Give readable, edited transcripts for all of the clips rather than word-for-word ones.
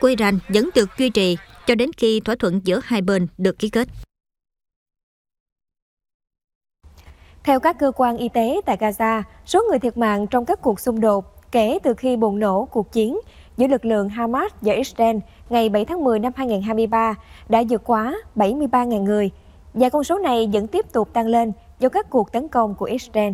của Iran vẫn được duy trì cho đến khi thỏa thuận giữa hai bên được ký kết. Theo các cơ quan y tế tại Gaza, số người thiệt mạng trong các cuộc xung đột kể từ khi bùng nổ cuộc chiến giữa lực lượng Hamas và Israel ngày 7 tháng 10 năm 2023 đã vượt quá 73.000 người, và con số này vẫn tiếp tục tăng lên do các cuộc tấn công của Israel.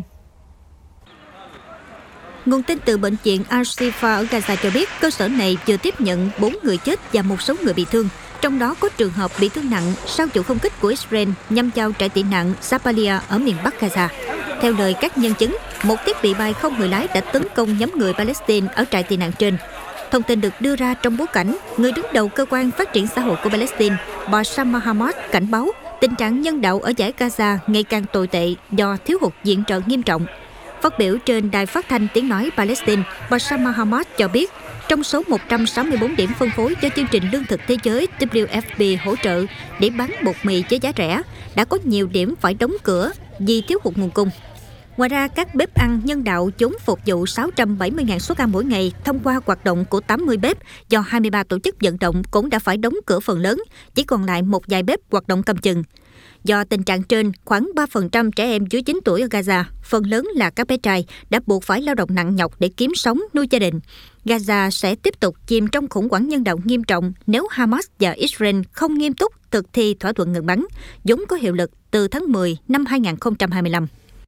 Nguồn tin từ bệnh viện Al-Shifa ở Gaza cho biết cơ sở này vừa tiếp nhận 4 người chết và một số người bị thương, trong đó có trường hợp bị thương nặng sau vụ không kích của Israel nhằm vào trại tị nạn Jabalia ở miền Bắc Gaza. Theo lời các nhân chứng, một thiết bị bay không người lái đã tấn công nhóm người Palestine ở trại tị nạn trên. Thông tin được đưa ra trong bối cảnh người đứng đầu cơ quan phát triển xã hội của Palestine, Bassam Mahmoud, cảnh báo tình trạng nhân đạo ở dải Gaza ngày càng tồi tệ do thiếu hụt viện trợ nghiêm trọng. Phát biểu trên đài phát thanh tiếng nói Palestine, Bassam Mahmoud cho biết, trong số 164 điểm phân phối do chương trình lương thực thế giới WFP hỗ trợ để bán bột mì với giá rẻ, đã có nhiều điểm phải đóng cửa vì thiếu hụt nguồn cung. Ngoài ra, các bếp ăn nhân đạo vốn phục vụ 670.000 suất ăn mỗi ngày thông qua hoạt động của 80 bếp do 23 tổ chức vận động cũng đã phải đóng cửa phần lớn, chỉ còn lại một vài bếp hoạt động cầm chừng. Do tình trạng trên, khoảng 3% trẻ em dưới 9 tuổi ở Gaza, phần lớn là các bé trai, đã buộc phải lao động nặng nhọc để kiếm sống, nuôi gia đình. Gaza sẽ tiếp tục chìm trong khủng hoảng nhân đạo nghiêm trọng nếu Hamas và Israel không nghiêm túc thực thi thỏa thuận ngừng bắn, vốn có hiệu lực từ tháng 10 năm 2025.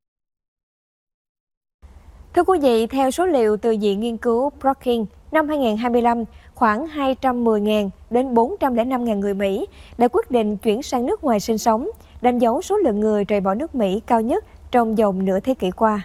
Thưa quý vị, theo số liệu từ Viện Nghiên cứu Brookings, năm 2025, khoảng 210.000 đến 405.000 người Mỹ đã quyết định chuyển sang nước ngoài sinh sống, đánh dấu số lượng người rời bỏ nước Mỹ cao nhất trong vòng nửa thế kỷ qua.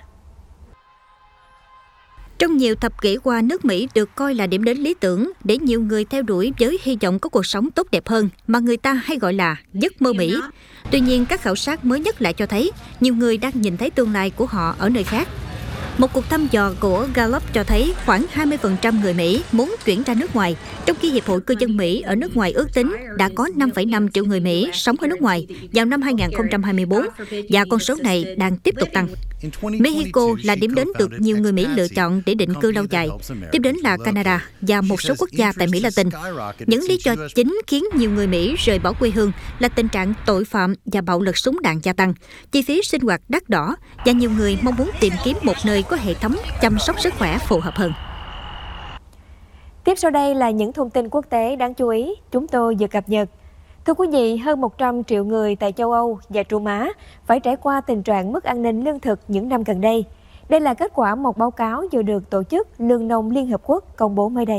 Trong nhiều thập kỷ qua, nước Mỹ được coi là điểm đến lý tưởng để nhiều người theo đuổi với hy vọng có cuộc sống tốt đẹp hơn mà người ta hay gọi là giấc mơ Mỹ. Tuy nhiên, các khảo sát mới nhất lại cho thấy nhiều người đang nhìn thấy tương lai của họ ở nơi khác. Một cuộc thăm dò của Gallup cho thấy khoảng 20% người Mỹ muốn chuyển ra nước ngoài, trong khi Hiệp hội Cư dân Mỹ ở nước ngoài ước tính đã có 5,5 triệu người Mỹ sống ở nước ngoài vào năm 2024, và con số này đang tiếp tục tăng. Mexico là điểm đến được nhiều người Mỹ lựa chọn để định cư lâu dài, tiếp đến là Canada và một số quốc gia tại Mỹ Latin. Những lý do chính khiến nhiều người Mỹ rời bỏ quê hương là tình trạng tội phạm và bạo lực súng đạn gia tăng, chi phí sinh hoạt đắt đỏ, và nhiều người mong muốn tìm kiếm một nơi có hệ thống chăm sóc sức khỏe phù hợp hơn. Tiếp sau đây là những thông tin quốc tế đáng chú ý chúng tôi vừa cập nhật. Thưa quý vị, hơn 100 triệu người tại châu Âu và Trung Á phải trải qua tình trạng mất an ninh lương thực những năm gần đây. Đây là kết quả một báo cáo vừa được Tổ chức Lương nông Liên Hợp Quốc công bố mới đây.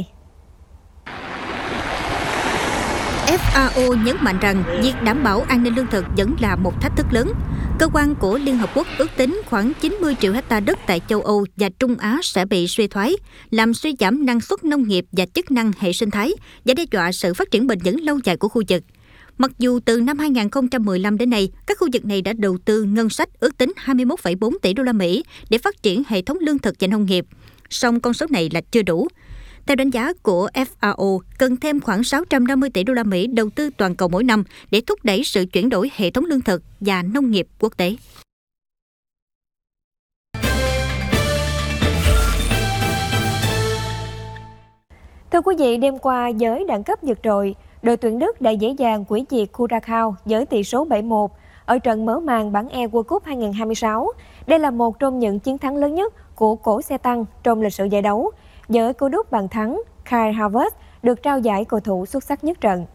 FAO nhấn mạnh rằng việc đảm bảo an ninh lương thực vẫn là một thách thức lớn. Cơ quan của Liên Hợp Quốc ước tính khoảng 90 triệu hectare đất tại châu Âu và Trung Á sẽ bị suy thoái, làm suy giảm năng suất nông nghiệp và chức năng hệ sinh thái và đe dọa sự phát triển bền vững lâu dài của khu vực. Mặc dù từ năm 2015 đến nay, các khu vực này đã đầu tư ngân sách ước tính 21,4 tỷ đô la Mỹ để phát triển hệ thống lương thực và nông nghiệp, song con số này là chưa đủ. Theo đánh giá của FAO, cần thêm khoảng 650 tỷ đô la Mỹ đầu tư toàn cầu mỗi năm để thúc đẩy sự chuyển đổi hệ thống lương thực và nông nghiệp quốc tế. Thưa quý vị, đêm qua với đẳng cấp vượt trội, đội tuyển Đức đã dễ dàng hủy diệt Curacao với tỷ số 7-1 ở trận mở màn bảng E World Cup 2026. Đây là một trong những chiến thắng lớn nhất của cổ xe tăng trong lịch sử giải đấu, với cú đúp bàn thắng Kai Havertz được trao giải cầu thủ xuất sắc nhất trận.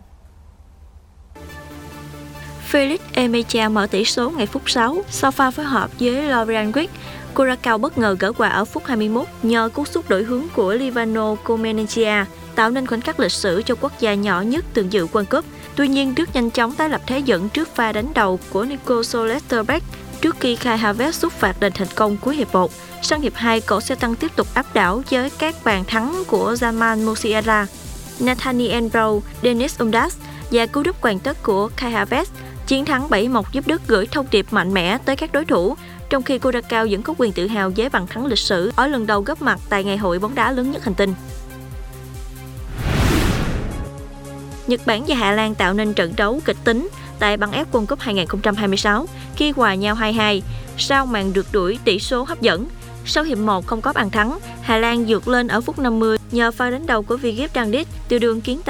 Felix Emecha mở tỷ số ngày phút 6 sau pha phối hợp với Florian Wirtz. Curacao bất ngờ gỡ hòa ở phút 21 nhờ cú sút đổi hướng của Livano Comencia, tạo nên khoảnh khắc lịch sử cho quốc gia nhỏ nhất từng dự World Cup. Tuy nhiên, Đức nhanh chóng tái lập thế dẫn trước pha đánh đầu của Nico Solesterbeck trước khi Kai Havertz sút phạt đền thành công cuối hiệp 1. Sang hiệp 2, cổ xe tăng tiếp tục áp đảo với các bàn thắng của Jamal Musiala, Nathaniel Brown, Dennis Undav và cú đúp hoàn tất của Kai Havertz. Chiến thắng 7-1 giúp Đức gửi thông điệp mạnh mẽ tới các đối thủ, trong khi Curacao vẫn có quyền tự hào với bàn thắng lịch sử ở lần đầu góp mặt tại ngày hội bóng đá lớn nhất hành tinh. Nhật Bản và Hà Lan tạo nên trận đấu kịch tính tại bảng F World Cup 2026 khi hòa nhau 2-2 sau màn rượt đuổi tỷ số hấp dẫn. Sau hiệp 1 không có bàn thắng, Hà Lan vượt lên ở phút 50 nhờ pha đánh đầu của Vigip Dandic từ đường kiến tạo.